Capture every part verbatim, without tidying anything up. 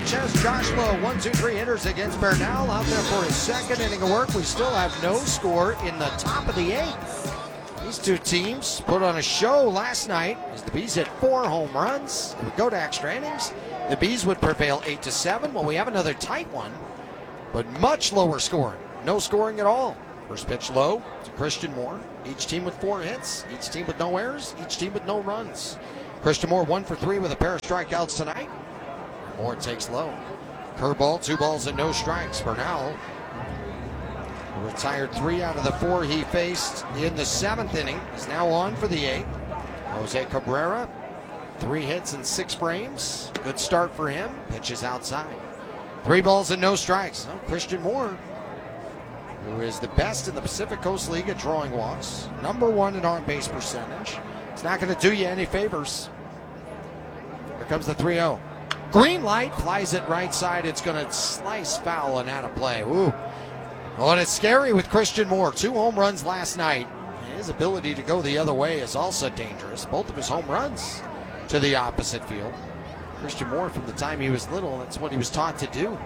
Sanchez, Josh Lowe, one, two, three hitters against Bernal out there for his second inning of work. We still have no score in the top of the eighth. These two teams put on a show last night as the Bees hit four home runs. It would go to extra innings. The Bees would prevail eight to seven. Well, we have another tight one, but much lower scoring. No scoring at all. First pitch low to Christian Moore. Each team with four hits. Each team with no errors. Each team with no runs. Christian Moore one for three with a pair of strikeouts tonight. Moore takes low. Curveball, two balls and no strikes. Bernal retired three out of the four he faced in the seventh inning. Is now on for the eighth. Jose Cabrera, three hits and six frames. Good start for him. Pitches outside. Three balls and no strikes. Oh, Christian Moore, who is the best in the Pacific Coast League at drawing walks. Number one in on-base percentage. It's not going to do you any favors. Here comes the three oh. Green light, flies it right side. It's going to slice foul and out of play. Ooh. Oh, and it's scary with Christian Moore. Two home runs last night. His ability to go the other way is also dangerous. Both of his home runs to the opposite field. Christian Moore, from the time he was little, that's what he was taught to do.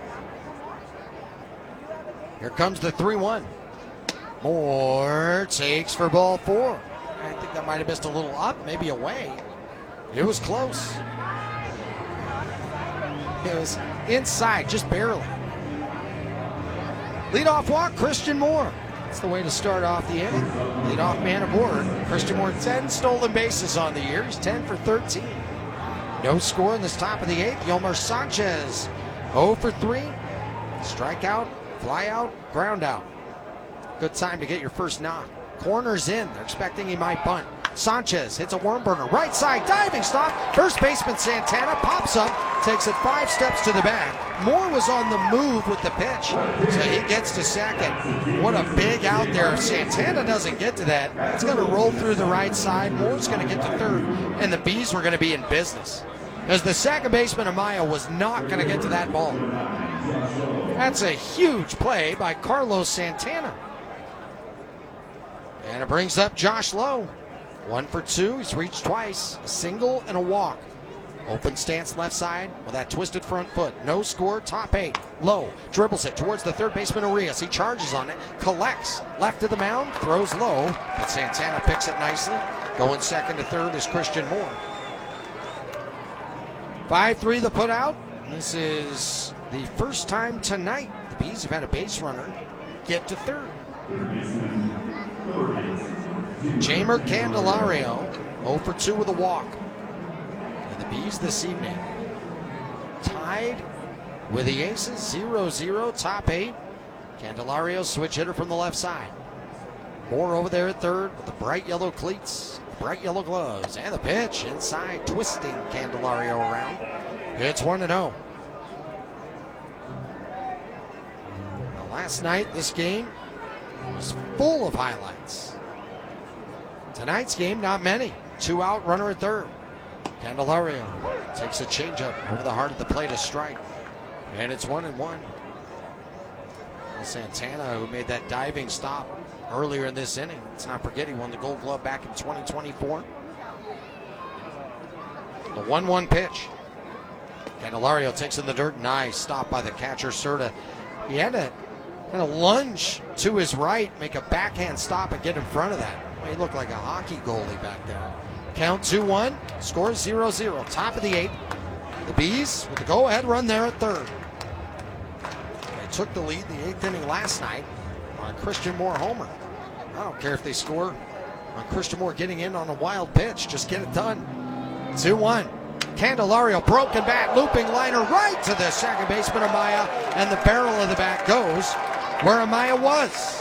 Here comes the three one. Moore takes for ball four. I think that might have missed a little up, maybe away. It was close. It was inside, just barely. Leadoff walk, Christian Moore. That's the way to start off the inning. Leadoff man aboard. Christian Moore, ten stolen bases on the year. He's ten for thirteen. No score in this top of the eighth. Yolmer Sanchez, oh for three. Strikeout, fly out, ground out. Good time to get your first knock. Corner's in. They're expecting he might bunt. Sanchez hits a worm burner. Right side, diving stop. First baseman Santana pops up, takes it five steps to the back. Moore was on the move with the pitch, so he gets to second. What a big out there. If Santana doesn't get to that, it's going to roll through the right side. Moore's going to get to third, and the Bees were going to be in business, because the second baseman, Amaya, was not going to get to that ball. That's a huge play by Carlos Santana. And it brings up Josh Lowe. One for two. He's reached twice. A single and a walk. Open stance left side with that twisted front foot. No score. Top eight. Lowe dribbles it towards the third baseman Arias. He charges on it. Collects. Left of the mound. Throws low. But Santana picks it nicely. Going second to third is Christian Moore. five three the put out. This is the first time tonight the Bees have had a base runner get to third. Jeimer Candelario, oh for two with a walk. And the Bees this evening tied with the Aces, zero zero, top eight. Candelario, switch hitter from the left side. Moore over there at third with the bright yellow cleats, bright yellow gloves, and the pitch inside, twisting Candelario around. It's one and oh. Last night, this game was full of highlights. Tonight's game, not many. Two out, runner at third. Candelario takes a changeup over the heart of the plate, a strike. And it's one and one. Santana, who made that diving stop earlier in this inning. Let's not forget he won the Gold Glove back in twenty twenty-four. The one one pitch. Candelario takes in the dirt. Nice stop by the catcher, Serta. He had to kind of lunge to his right, make a backhand stop and get in front of that. He looked like a hockey goalie back there. Count two one, score zero zero. Top of the eighth. The Bees with the go-ahead run there at third. They took the lead in the eighth inning last night on Christian Moore homer. I don't care if they score on Christian Moore getting in on a wild pitch. Just get it done. two one. Candelario, broken bat, looping liner right to the second baseman, Amaya, and the barrel of the bat goes where Amaya was.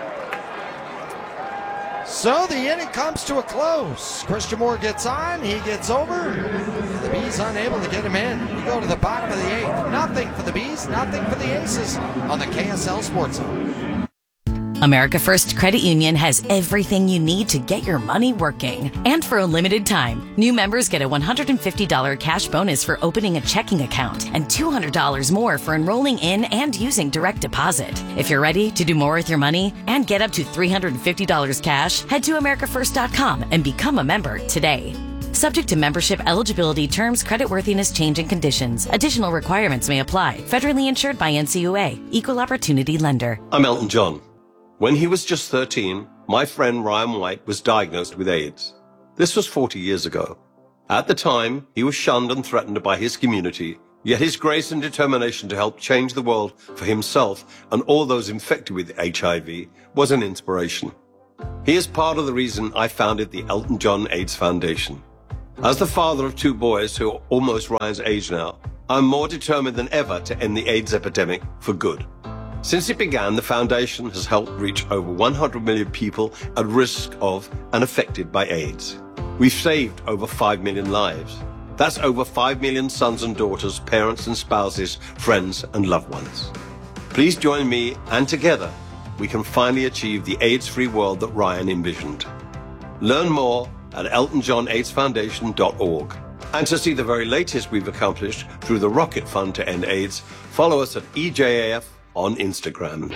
So the inning comes to a close. Christian Moore gets on, he gets over, and the Bees unable to get him in. We go to the bottom of the eighth. Nothing for the Bees, nothing for the Aces on the K S L Sports Zone. America First Credit Union has everything you need to get your money working. And for a limited time, new members get a one hundred fifty dollars cash bonus for opening a checking account and two hundred dollars more for enrolling in and using direct deposit. If you're ready to do more with your money and get up to three hundred fifty dollars cash, head to america first dot com and become a member today. Subject to membership, eligibility, terms, creditworthiness, change, and conditions. Additional requirements may apply. Federally insured by N C U A. Equal Opportunity Lender. I'm Elton John. When he was just thirteen, my friend Ryan White was diagnosed with AIDS. This was forty years ago. At the time, he was shunned and threatened by his community, yet his grace and determination to help change the world for himself and all those infected with H I V was an inspiration. He is part of the reason I founded the Elton John AIDS Foundation. As the father of two boys who are almost Ryan's age now, I'm more determined than ever to end the AIDS epidemic for good. Since it began, the foundation has helped reach over one hundred million people at risk of and affected by AIDS. We've saved over five million lives. That's over five million sons and daughters, parents and spouses, friends and loved ones. Please join me, and together we can finally achieve the AIDS-free world that Ryan envisioned. Learn more at elton john aids foundation dot org. And to see the very latest we've accomplished through the Rocket Fund to End AIDS, follow us at E J A F on Instagram.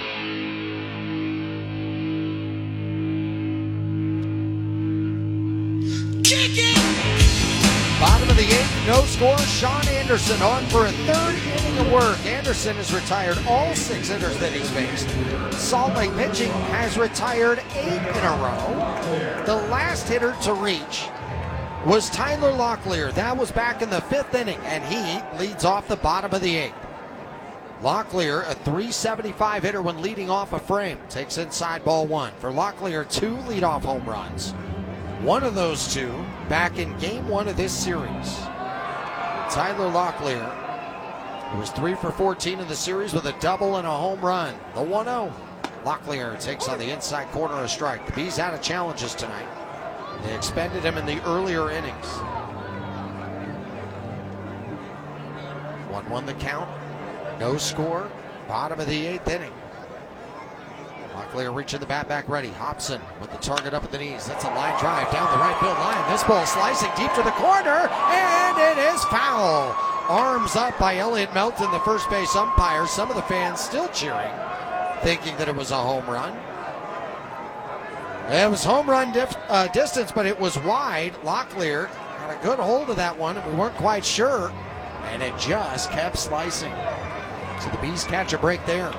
Bottom of the eighth, no score. Sean Anderson on for a third inning of work. Anderson has retired all six hitters that he's faced. Salt Lake pitching has retired eight in a row. The last hitter to reach was Tyler Locklear. That was back in the fifth inning, and he leads off the bottom of the eighth. Locklear, a three seventy-five hitter when leading off a frame, takes inside ball one. For Locklear, two leadoff home runs. One of those two back in game one of this series. Tyler Locklear, who was three for fourteen in the series with a double and a home run. The one oh. Locklear takes on the inside corner a strike. The Bees out of challenges tonight. They expended him in the earlier innings. one one the count. No score. Bottom of the eighth inning. Locklear reaching the bat back ready. Hobson with the target up at the knees. That's a line drive down the right field line. This ball slicing deep to the corner, and it is foul. Arms up by Elliot Melton, the first base umpire. Some of the fans still cheering, thinking that it was a home run. It was home run dif- uh, distance, but it was wide. Locklear had a good hold of that one, and we weren't quite sure, and it just kept slicing. So the Bees catch a break there.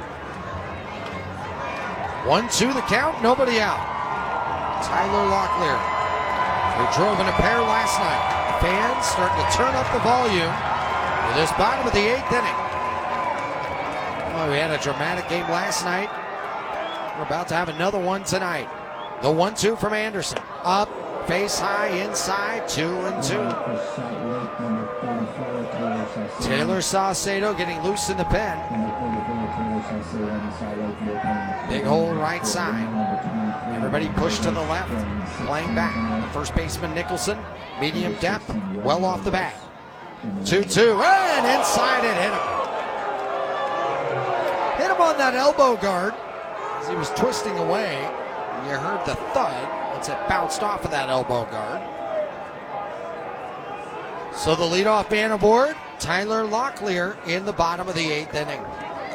one two the count, nobody out. Tyler Locklear, who drove in a pair last night. Fans starting to turn up the volume for this bottom of the eighth inning. Oh, we had a dramatic game last night. We're about to have another one tonight. The one two from Anderson. Up, face high, inside, two and two. Taylor Saucedo getting loose in the pen. Big hole right side. Everybody pushed to the left. Playing back. First baseman Nicholson. Medium depth. Well off the bat. two two. And inside it hit him. Hit him on that elbow guard as he was twisting away. You heard the thud once it bounced off of that elbow guard. So the leadoff man aboard, Tyler Locklear in the bottom of the eighth inning.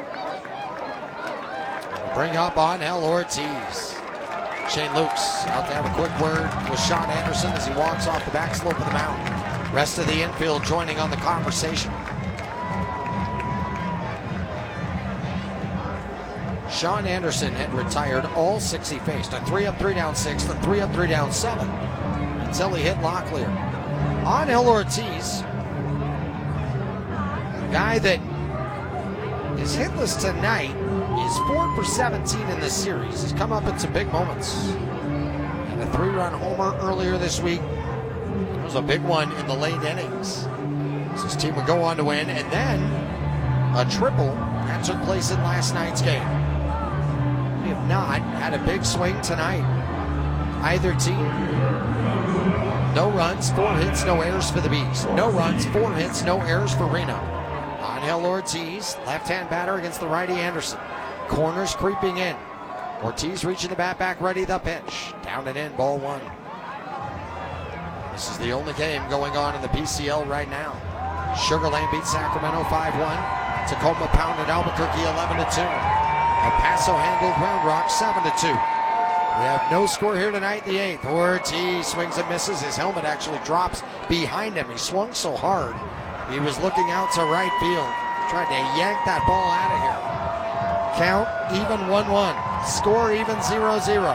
Bring up Angel Ortiz. Shane Lukes out to have a quick word with Sean Anderson as he walks off the back slope of the mound. Rest of the infield joining on the conversation. Sean Anderson had retired all six he faced. A three up, three down sixth, a three up, three down seven until he hit Locklear. Angel Ortiz, a guy that is hitless tonight, is four for seventeen in this series. He's come up in some big moments. And a three-run homer earlier this week. It was a big one in the late innings. So his team would go on to win. And then a triple that took place in last night's game. We have not had a big swing tonight. Either team. No runs, four hits, no errors for the Bees. No runs, four hits, no errors for Reno. Angel Ortiz, left-hand batter against the righty Anderson. Corners creeping in. Ortiz reaching the bat back ready, the pitch. Down and in, ball one. This is the only game going on in the P C L right now. Sugar Land beats Sacramento five one. Tacoma pounded Albuquerque eleven to two. El Paso handled Round Rock seven to two. We have no score here tonight in the eighth. Ortiz swings and misses. His helmet actually drops behind him. He swung so hard. He was looking out to right field, trying to yank that ball out of here. Count even one one. Score even zero zero.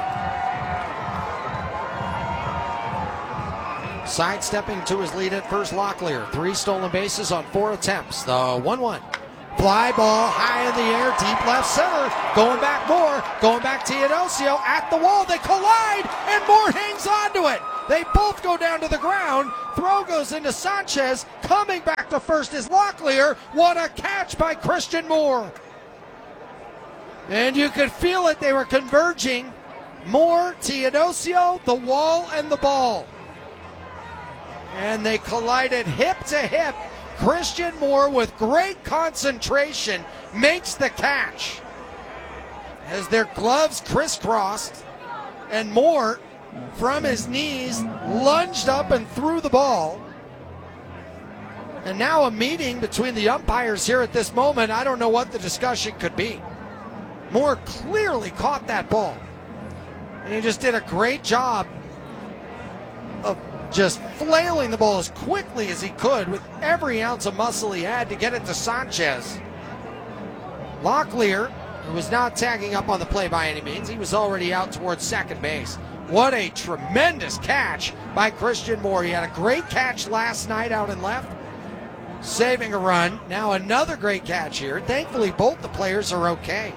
Sidestepping to his lead at first, Locklear. Three stolen bases on four attempts. The one one. Fly ball high in the air, deep left center. Going back Moore, going back Teodosio at the wall. They collide, and Moore hangs onto it. They both go down to the ground. Throw goes into Sanchez. Coming back to first is Locklear. What a catch by Christian Moore. And you could feel it. They were converging. Moore, Teodosio, the wall, and the ball. And they collided hip to hip. Christian Moore, with great concentration, makes the catch. As their gloves crisscrossed, and Moore, from his knees, lunged up and threw the ball. And now a meeting between the umpires here at this moment. I don't know what the discussion could be. Moore clearly caught that ball. And he just did a great job of just flailing the ball as quickly as he could with every ounce of muscle he had to get it to Sanchez. Locklear, who was not tagging up on the play by any means, he was already out towards second base. What a tremendous catch by Christian Moore. He had a great catch last night out in left, saving a run. Now another great catch here. Thankfully, both the players are okay.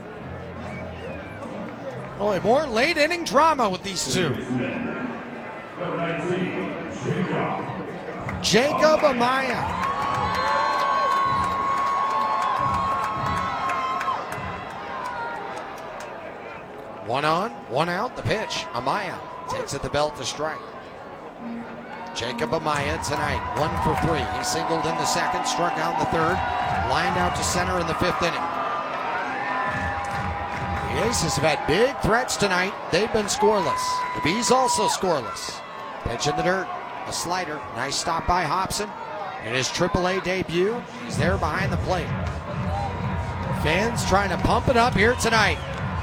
Boy, more late inning drama with these two. Jacob Amaya. One on, one out, the pitch. Amaya takes at the belt to strike. Jacob Amaya tonight, one for three. He singled in the second, struck out in the third, lined out to center in the fifth inning. The Aces have had big threats tonight. They've been scoreless. The Bees also scoreless. Pitch in the dirt, a slider. Nice stop by Hobson. In his triple A debut, he's there behind the plate. Fans trying to pump it up here tonight.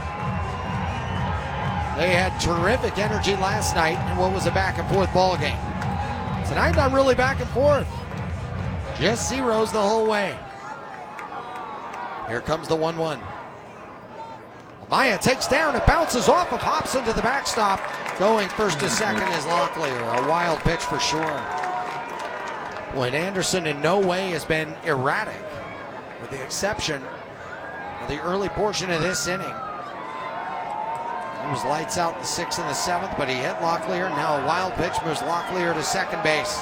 They had terrific energy last night in what was a back and forth ball game. Tonight, not really back and forth. Just zeros the whole way. Here comes the one one. Maya takes down, it bounces off of Hobson to the backstop. Going first to second is Locklear. A wild pitch for sure. When Anderson in no way has been erratic, with the exception of the early portion of this inning. He was lights out in the sixth and the seventh, but he hit Locklear. Now a wild pitch moves Locklear to second base.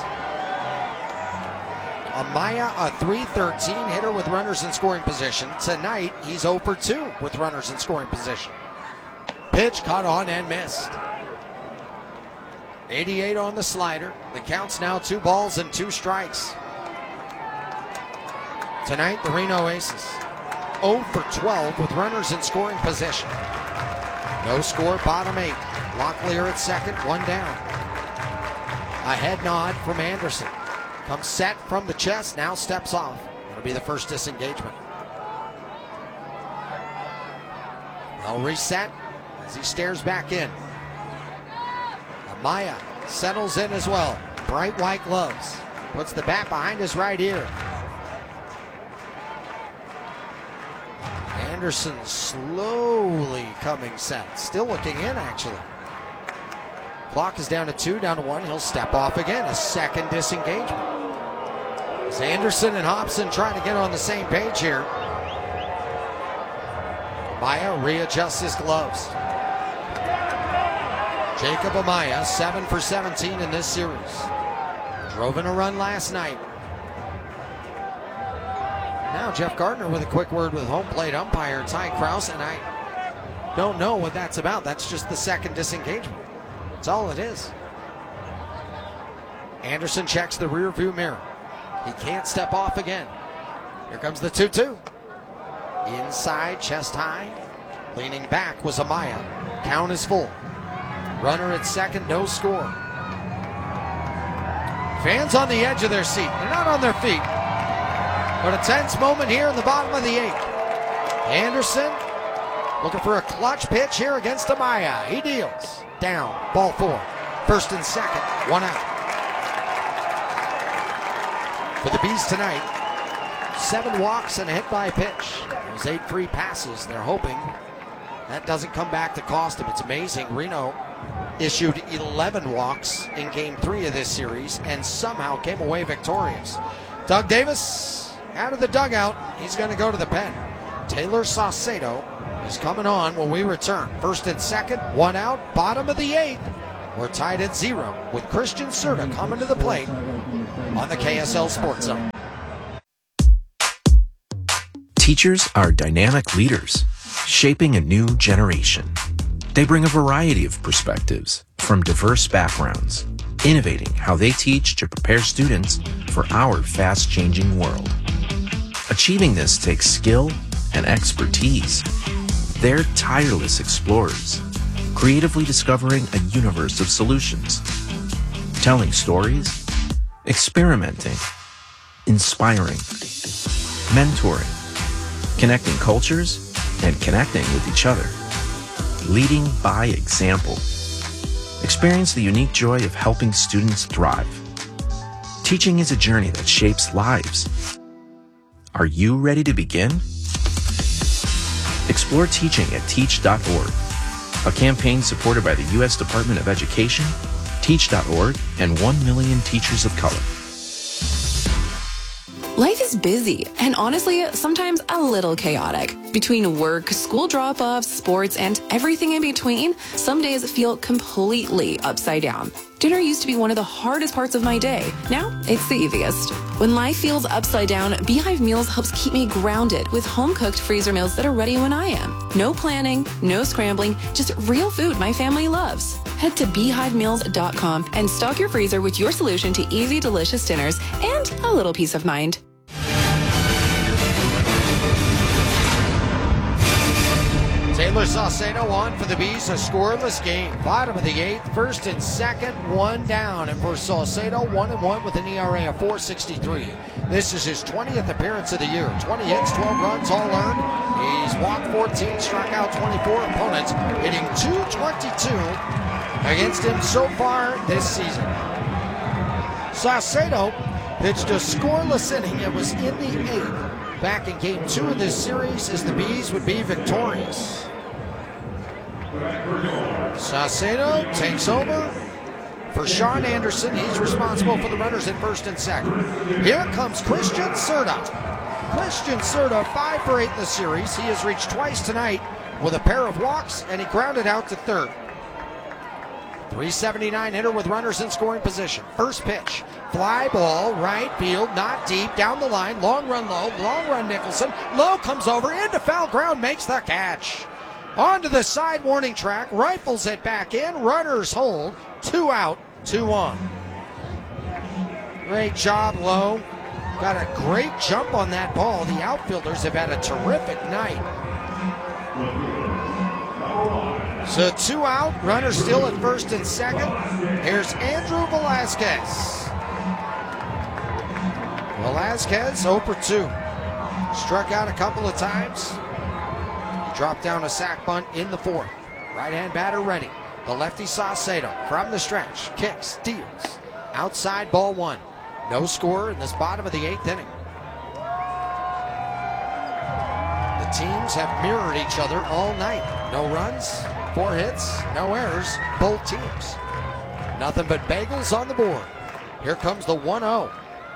Amaya, a three thirteen hitter with runners in scoring position. Tonight, he's oh for two with runners in scoring position. Pitch caught on and missed. eighty-eight on the slider. The count's now two balls and two strikes. Tonight, the Reno Aces, oh for twelve with runners in scoring position. No score, bottom eight. Locklear at second, one down. A head nod from Anderson. Comes set from the chest, now steps off. It'll be the first disengagement. They'll reset as he stares back in. Amaya settles in as well. Bright white gloves. Puts the bat behind his right ear. Anderson slowly coming set. Still looking in, actually. Clock is down to two, down to one. He'll step off again. A second disengagement. As Anderson and Hobson trying to get on the same page here. Amaya readjusts his gloves. Jacob Amaya, seven for seventeen in this series. Drove in a run last night. Now Jeff Gardner with a quick word with home plate umpire Ty Krause, and I don't know what that's about. That's just the second disengagement. That's all it is. Anderson checks the rear view mirror. He can't step off again. Here comes the two two. Inside, chest high. Leaning back was Amaya. Count is full. Runner at second, no score. Fans on the edge of their seat. They're not on their feet. But a tense moment here in the bottom of the eighth. Anderson Looking for a clutch pitch here against Amaya. He deals. Down. Ball four. First and second. One out. For the Bees tonight, seven walks and a hit by pitch. Those eight free passes. They're hoping that doesn't come back to cost them. It's amazing. Reno issued eleven walks in game three of this series and somehow came away victorious. Doug Davis out of the dugout. He's going to go to the pen. Taylor Saucedo is coming on when we return. First and second, one out, bottom of the eighth. We're tied at zero with Christian Serta coming to the plate on the K S L Sports Zone. Teachers are dynamic leaders, shaping a new generation. They bring a variety of perspectives from diverse backgrounds, innovating how they teach to prepare students for our fast-changing world. Achieving this takes skill and expertise. They're tireless explorers, creatively discovering a universe of solutions, telling stories, experimenting, inspiring, mentoring, connecting cultures, and connecting with each other. Leading by example. Experience the unique joy of helping students thrive. Teaching is a journey that shapes lives. Are you ready to begin? Explore teaching at teach dot org, a campaign supported by the U S Department of Education, teach dot org, and one million teachers of color. Life is busy and honestly, sometimes a little chaotic. Between work, school drop-offs, sports, and everything in between, some days feel completely upside down. Dinner used to be one of the hardest parts of my day. Now, it's the easiest. When life feels upside down, Beehive Meals helps keep me grounded with home-cooked freezer meals that are ready when I am. No planning, no scrambling, just real food my family loves. Head to beehive meals dot com and stock your freezer with your solution to easy, delicious dinners and a little peace of mind. Taylor Saucedo on for the Bees, a scoreless game. Bottom of the eighth, first and second, one down. And for Saucedo, one and one with an E R A of four sixty-three. This is his twentieth appearance of the year. twenty hits, twelve runs, all earned. He's walked fourteen, struck out twenty-four opponents, hitting two twenty-two against him so far this season. Saucedo pitched a scoreless inning. It was in the eighth. Back in game two of this series as the Bees would be victorious. Saucedo takes over for Sean Anderson. He's responsible for the runners at first and second. Here comes Christian Serta. Christian Serta, five for eight in the series. He has reached twice tonight with a pair of walks, and he grounded out to third. three seventy-nine hitter with runners in scoring position. First pitch, fly ball, right field, not deep, down the line, long run low, long run Nicholson. Low comes over, into foul ground, makes the catch. Onto the side warning track, rifles it back in, runners hold, two out, two on. Great job, Lowe. Got a great jump on that ball. The outfielders have had a terrific night. So two out, runner still at first and second. Here's Andrew Velasquez. Velasquez oh for two. Struck out a couple of times. He dropped down a sac bunt in the fourth. Right-hand batter ready. The lefty Saucedo from the stretch. Kicks, deals. Outside, ball one. No score in this bottom of the eighth inning. The teams have mirrored each other all night. No runs, four hits, no errors, both teams. Nothing but bagels on the board. Here comes the one oh.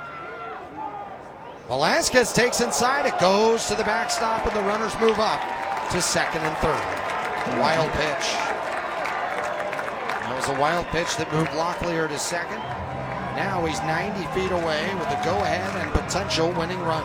Velasquez takes inside. It goes to the backstop, and the runners move up to second and third. Wild pitch. That was a wild pitch that moved Locklear to second. Now he's ninety feet away with a go-ahead and potential winning run.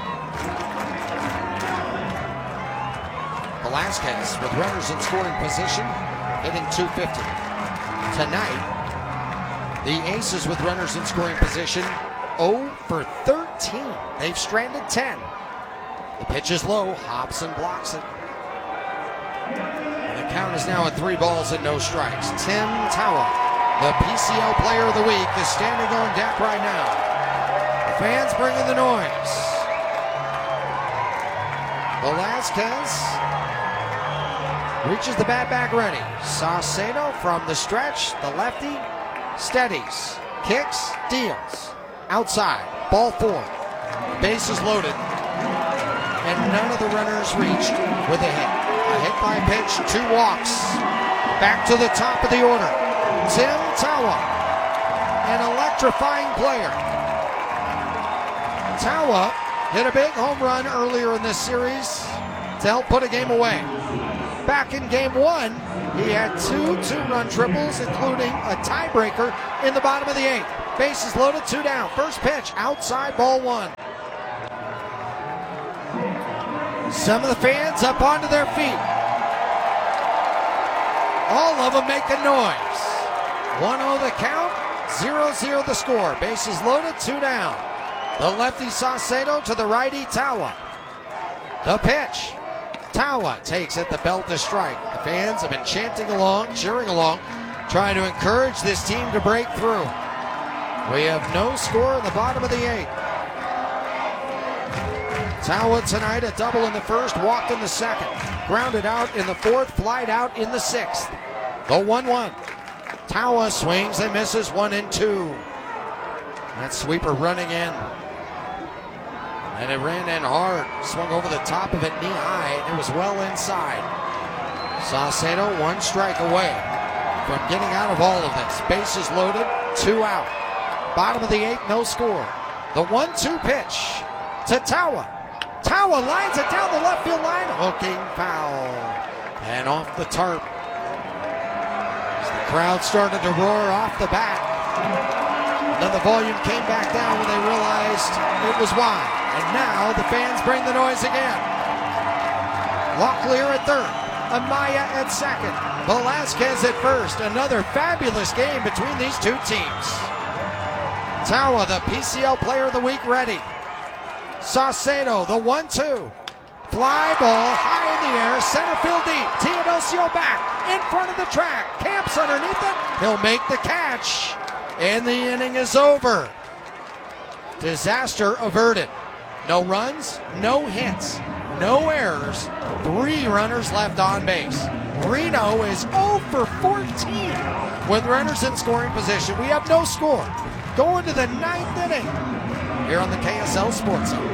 Velasquez with runners in scoring position, hitting two fifty. Tonight, the Aces with runners in scoring position, oh for thirteen. They've stranded ten. The pitch is low. Hobson blocks it. And the count is now at three balls and no strikes. Tim Tower, the P C L Player of the Week, is standing on deck right now. The fans bringing the noise. Velasquez Reaches the bat back ready. Saucedo from the stretch. The lefty steadies. Kicks. Deals. Outside. Ball four. Bases loaded. And none of the runners reached with a hit. A hit by pitch. Two walks. Back to the top of the order. Tim Tawa. An electrifying player. Tawa hit a big home run earlier in this series to help put a game away. Back in game one, he had two two-run triples, including a tiebreaker in the bottom of the eighth. Bases loaded, two down. First pitch, outside, ball one. Some of the fans up onto their feet. All of them making noise. one oh the count, zero zero the score. Bases loaded, two down. The lefty Saucedo to the righty Tawa. The pitch. Tawa takes at the belt to strike. The fans have been chanting along, cheering along, trying to encourage this team to break through. We have no score in the bottom of the eighth. Tawa tonight a double in the first, walked in the second. Grounded out in the fourth, flied out in the sixth. The one one. Tawa swings and misses one and two. That sweeper running in. And it ran in hard, swung over the top of it knee high, and it was well inside. Saucedo one strike away from getting out of all of this. Bases loaded, two out. Bottom of the eighth, no score. The one two pitch to Tawa. Tawa lines it down the left field line, hooking foul. And off the tarp. As the crowd started to roar off the bat. Then the volume came back down when they realized it was wide. And now the fans bring the noise again. Locklear at third. Amaya at second. Velasquez at first. Another fabulous game between these two teams. Tawa, the P C L Player of the Week, ready. Saucedo, the one two. Fly ball high in the air. Center field deep. Teodosio back in front of the track. Camps underneath it. He'll make the catch. And the inning is over. Disaster averted. No runs, no hits, no errors. Three runners left on base. Reno is oh for fourteen with runners in scoring position. We have no score. Going to the ninth inning here on the K S L Sports Zone.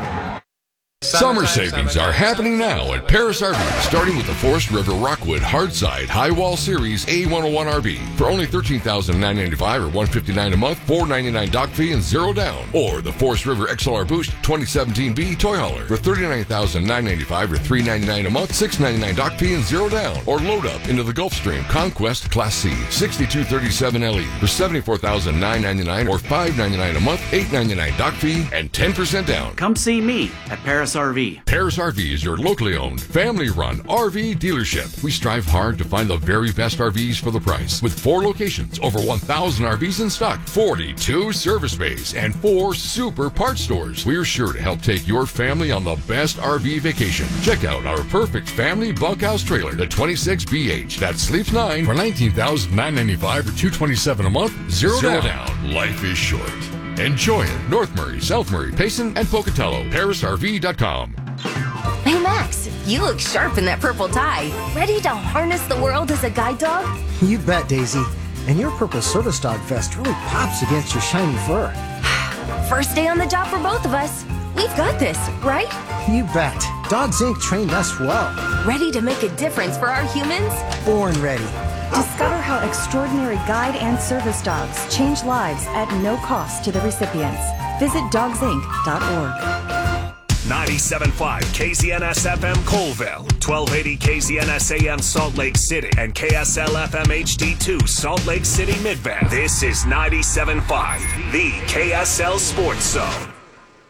Summer savings are happening now at Paris R V, starting with the Forest River Rockwood Hardside High Wall Series A one oh one R V for only thirteen thousand nine hundred ninety-five dollars or one hundred fifty-nine dollars a month, four hundred ninety-nine dollars dock fee and zero down. Or the Forest River X L R Boost twenty seventeen B Toy Hauler for thirty-nine thousand nine hundred ninety-five dollars or three hundred ninety-nine dollars a month, six hundred ninety-nine dollars dock fee and zero down. Or load up into the Gulfstream Conquest Class C sixty-two thirty-seven L E for seventy-four thousand nine hundred ninety-nine dollars or five hundred ninety-nine dollars a month, eight hundred ninety-nine dollars dock fee and ten percent down. Come see me at Paris R V. Paris R V is your locally owned, family-run R V dealership. We strive hard to find the very best R Vs for the price. With four locations, over one thousand R Vs in stock, forty-two service bays, and four super parts stores, we're sure to help take your family on the best R V vacation. Check out our perfect family bunkhouse trailer, the twenty-six B H, that sleeps nine for nineteen thousand nine hundred ninety-five dollars or two hundred twenty-seven dollars a month, zero, zero down. down. Life is short. Enjoy it. North Murray, South Murray, Payson, and Pocatello. Paris R V dot com. Hey Max, you look sharp in that purple tie. Ready to harness the world as a guide dog? You bet, Daisy. And your purple service dog vest really pops against your shiny fur. First day on the job for both of us. We've got this, right? You bet. Dogs Incorporated trained us well. Ready to make a difference for our humans? Born ready. Discover how extraordinary guide and service dogs change lives at no cost to the recipients. Visit dogs inc dot org. ninety-seven point five K Z N S F M Colville, twelve eighty K Z N S A M Salt Lake City, and K S L F M H D two Salt Lake City Midvale. This is ninety-seven point five, the K S L Sports Zone.